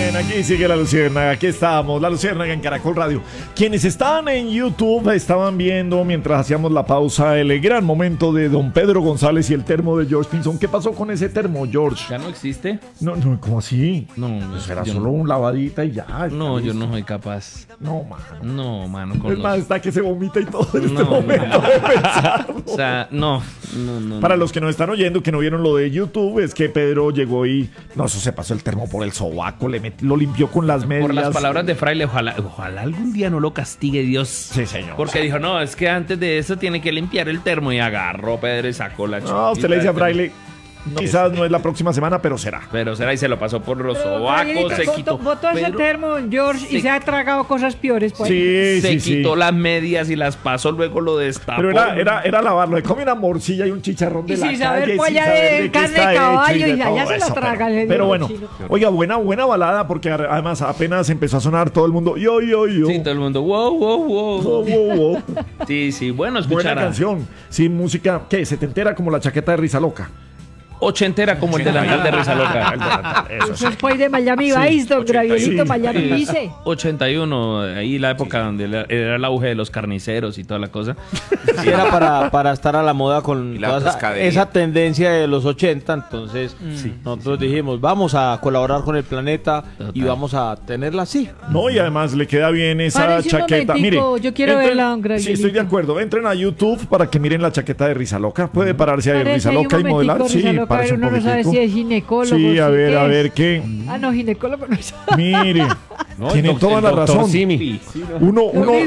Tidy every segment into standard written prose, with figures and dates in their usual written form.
bien, aquí sigue La Luciérnaga, aquí estamos, La Luciérnaga en Caracol Radio. Quienes están en YouTube estaban viendo, mientras hacíamos la pausa, el gran momento de don Pedro González y el termo de George Pinzón. ¿Qué pasó con ese termo, George? ¿Ya no existe? No, ¿cómo así? No, pues era yo solo no. un lavadita y ya. No, yo no soy capaz. No, mano. No, mano. Es más, está que se vomita y todo en este No, momento de pensarlo. O sea, no. Para los que nos están oyendo, que no vieron lo de YouTube, es que Pedro llegó y... No, eso se pasó el termo por el sobaco, lo limpió con las medias. Por las palabras de Fraile, ojalá algún día no lo castigue Dios. Sí, señor. Porque dijo, no, es que antes de eso tiene que limpiar el termo. Y agarró Pedro y sacó la chiquita. No, usted le dice a Fraile... No, quizás no es la próxima semana, pero será. Pero será y se lo pasó por los sobacos, se quitó. Botó ese termo, George, y se ha tragado cosas peores. Pues. Sí, se sí, quitó sí. las medias y las pasó, luego lo destapó. Pero era lavarlo. Le come una morcilla y un chicharrón de Y la sin calle. saber, pues, sin ya saber de de qué carne está de hecho caballo de y ya todo se lo eso, traga el pero bueno, chino. oiga, buena balada, porque además apenas empezó a sonar todo el mundo. Yo. Sí, todo el mundo, wow. Wow. Sí, bueno, Buena escuchar. canción. Sí, música, ¿qué? ¿Setentera como la chaqueta de Risa Loca? Ochentera como el delantal de Risa Loca. Eso es pues de Miami Vice, don Gravielito, sí. Miami Vice. 81, ahí la época donde era el auge de los carniceros y toda la cosa. Sí, era para estar a la moda con Y la toda pescadería. esa tendencia de los 80. Entonces, nosotros dijimos, vamos a colaborar con el planeta y Total. vamos a tenerla así. No, y además le queda bien esa Párese un chaqueta. momentico, Mire, yo quiero verla, don Gravielito. Sí, estoy de acuerdo. Entren a YouTube para que miren la chaqueta de Risa Loca. Puede pararse ahí Parece Risa ahí un Loca y modelar. momentico, Sí, Risa Loca, parece un uno no sabe poquitico. si es ginecólogo. Sí, a si ver, qué es. qué. Ah, no, ginecólogo no es. Mire, tiene toda la razón. Uno,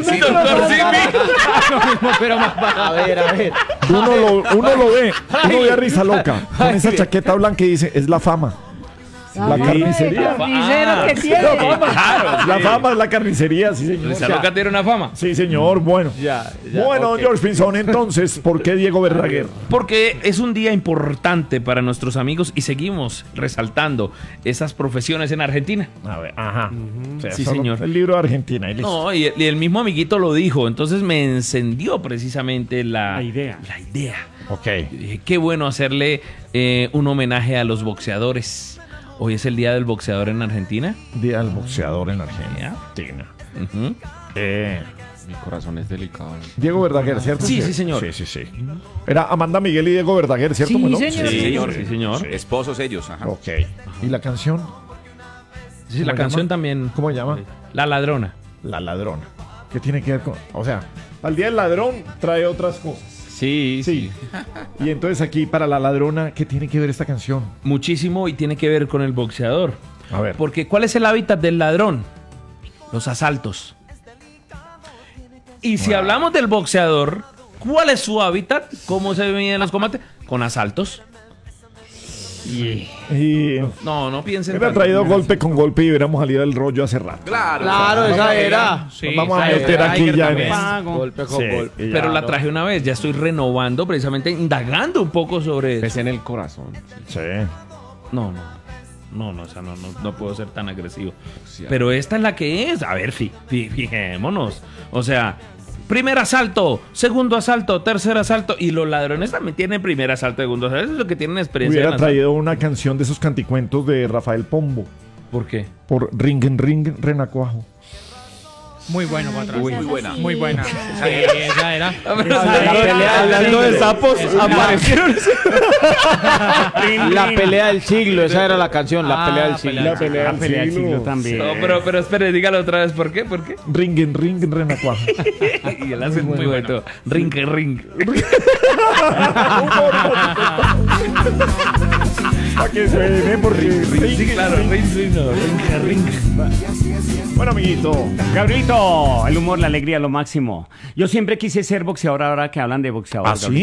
Pero a ver. uno lo ve a Risa Loca con esa chaqueta blanca y dice, es la fama. La carnicería. Carnicero que tiene. La fama es la carnicería, sí, señor. Risa Loca tiene una fama. Sí, señor, bueno. Ya, Bueno, ok. George Pinzón, entonces, ¿por qué Diego Verdaguer? Porque es un día importante para nuestros amigos y seguimos resaltando esas profesiones en Argentina. A ver, ajá. O sea, Sí, solo señor. El libro de Argentina. Y listo. No, y el mismo amiguito lo dijo, entonces me encendió precisamente la idea. Ok. Dije, qué bueno hacerle un homenaje a los boxeadores. Hoy es el día del boxeador en Argentina. Día del boxeador en Argentina. Ujú. Mi corazón es delicado. Diego Verdaguer, ¿cierto? Sí, sí, señor. Sí. Era Amanda Miguel y Diego Verdaguer, ¿cierto? Sí, Bueno, señor. Sí, señor. Esposos ellos, ajá. Ok. ¿Y la canción? Sí, ¿Cómo la canción llama? también. ¿Cómo se llama? La ladrona. La ladrona. ¿Qué tiene que ver con...? O sea, al día del ladrón trae otras cosas. Sí. Y entonces aquí, para la ladrona, ¿qué tiene que ver esta canción? Muchísimo y tiene que ver con el boxeador. A ver. Porque ¿cuál es el hábitat del ladrón? Los asaltos. Y si hablamos del boxeador, ¿cuál es su hábitat? ¿Cómo se ve en los combates? Con asaltos. Y No piensen. hubiera tanto. traído golpe con golpe y hubiéramos salido del rollo hace rato. Claro, esa era. Sí, Nos vamos a esa meter era aquí Tiger ya en también. eso. Golpe con Sí, golpe. y ya. Pero la traje una vez, ya estoy renovando, precisamente indagando un poco sobre eso. Pese en el corazón. Sí. No, o sea, no puedo ser tan agresivo. Pero esta es la que es. A ver, fijémonos. O sea, primer asalto, segundo asalto, tercer asalto. Y los ladrones también tienen primer asalto, segundo asalto. Eso es lo que tienen experiencia. Hubiera en asalto. traído una canción de esos canticuentos de Rafael Pombo. ¿Por qué? Por Ring, Renacuajo. Muy bueno, Patrón. Muy buena. Muy buena. Sí, esa era. Hablando de sapos, aparecieron. La pelea del siglo, esa era la canción, la pelea del siglo. La pelea del siglo. también. No, pero espere, dígalo otra vez. ¿Por qué? Ring, Renacuajo. Y él hace muy bueno. Ring. Para que suene, porque Sí, claro, ring. Bueno, amiguito. Gabrielito, el humor, la alegría, lo máximo. Yo siempre quise ser boxeador ahora que hablan de boxeador. ¿Ah, sí?